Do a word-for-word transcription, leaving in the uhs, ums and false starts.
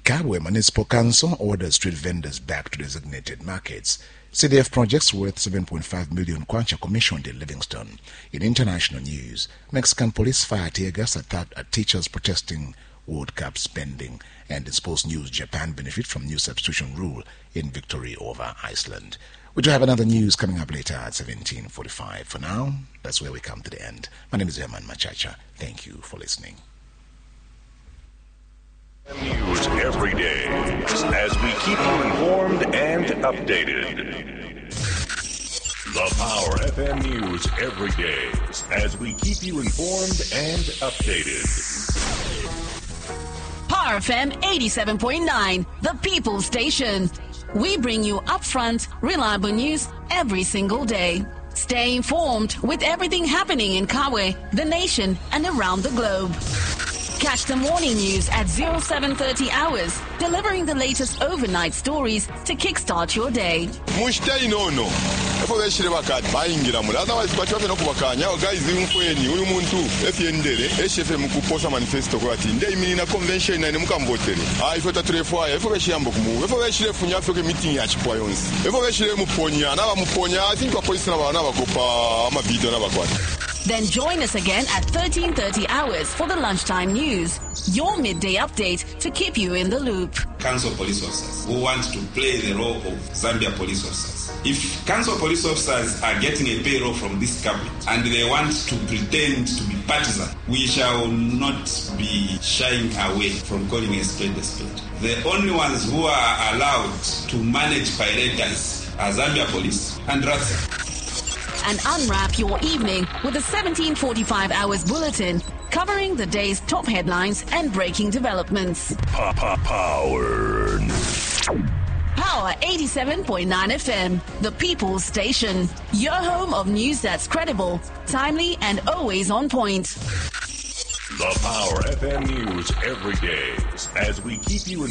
Kabwe Municipal Council orders street vendors back to designated markets. C D F projects worth seven point five million kwacha commissioned in Livingston. In international news, Mexican police fire tear gas attack at teachers protesting World Cup spending. And in sports news, Japan benefit from new substitution rule in victory over Iceland. We do have another news coming up later at seventeen forty-five. For now, that's where we come to the end. My name is Herman Machacha. Thank you for listening. News every day as we keep you informed and updated. The Power F M News every day as we keep you informed and updated. Power F M eighty-seven point nine, the People's Station. We bring you upfront, reliable news every single day. Stay informed with everything happening in Kabwe, the nation, and around the globe. Catch the morning news at oh seven thirty hours, delivering the latest overnight stories to kickstart your day. Otherwise, but you have guys in Fweni, Umuntu, Efiendere, H F M Kuposa Manifesto, they mean a convention and Mukambote. I thought a three for a Yamboku, if I should have a meeting at Poyons. If I should have Muponia, now Muponia, I think a person of another Copa, Amabita Navaquat. Then join us again at thirteen thirty hours for the lunchtime news, your midday update to keep you in the loop. Council police officers who want to play the role of Zambia police officers. If council police officers are getting a payroll from this government and they want to pretend to be partisan, we shall not be shying away from calling a spade a spade. The only ones who are allowed to manage pirates are Zambia police and R A S A. And unwrap your evening with a seventeen forty-five hours bulletin covering the day's top headlines and breaking developments. Power. Power eighty-seven point nine F M, the People's Station. Your home of news that's credible, timely, and always on point. The Power F M News every day as we keep you in